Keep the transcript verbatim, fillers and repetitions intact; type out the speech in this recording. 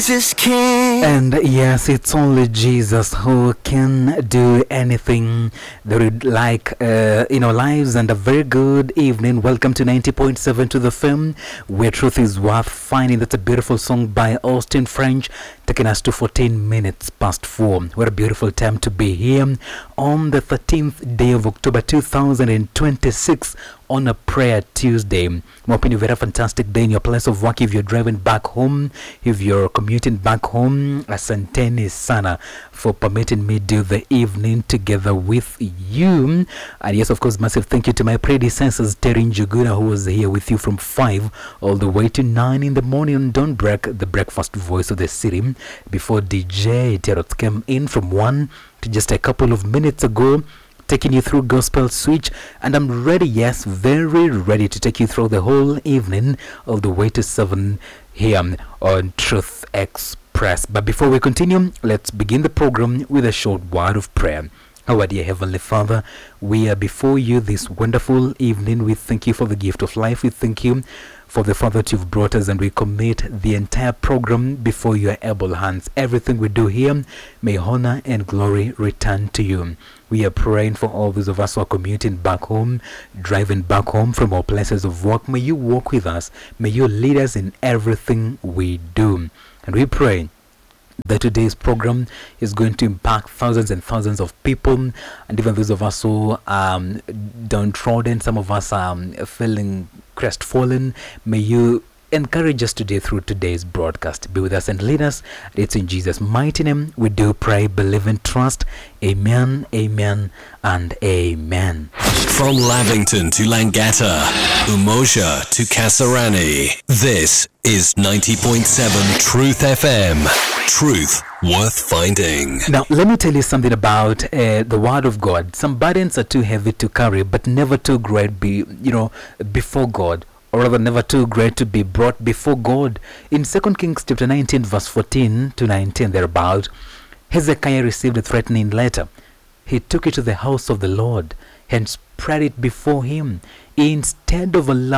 Jesus can. And yes, it's only Jesus who can do anything that we'd like uh, in our lives. And a very good evening. Welcome to ninety point seven to the film where truth is worth finding. That's a beautiful song by Austin French, taking us to fourteen minutes past four. What a beautiful time to be here on the thirteenth day of October two thousand twenty-six on a prayer Tuesday. I'm hoping you've had a fantastic day in your place of work. If you're driving back home, if you're commuting back home, asanteni sana for permitting me do the evening together with you. And yes, of course, massive thank you to my predecessors, Terry Njuguna, who was here with you from five all the way to nine in the morning on Don't Break, the breakfast voice of the city, before D J Terot came in from one to just a couple of minutes ago, taking you through Gospel Switch, and I'm ready, yes, very ready to take you through the whole evening all the way to seven here on Truth Express. But before we continue, let's begin the program with a short word of prayer. Our dear Heavenly Father, we are before you this wonderful evening. We thank you for the gift of life. We thank you for the Father that you've brought us, and we commit the entire program before your able hands. Everything we do here, may honor and glory return to you. We are praying for all those of us who are commuting back home, driving back home from our places of work. May you walk with us. May you lead us in everything we do. And we pray that today's program is going to impact thousands and thousands of people, and even those of us who are um, downtrodden, some of us are um, feeling crestfallen. May you encourage us today through today's broadcast. Be with us and lead us. It's in Jesus' mighty name we do pray, believe, and trust. Amen, amen, and amen. From Lavington to Langata, Umoja to Kasarani, this is ninety point seven Truth F M. Truth worth finding. Now, let me tell you something about uh, the Word of God. Some burdens are too heavy to carry, but never too great be, you know, before God. Or rather, never too great to be brought before God. In Second Kings chapter nineteen, verse fourteen to nineteen, thereabout, Hezekiah received a threatening letter. He took it to the house of the Lord and spread it before him. Instead of allowing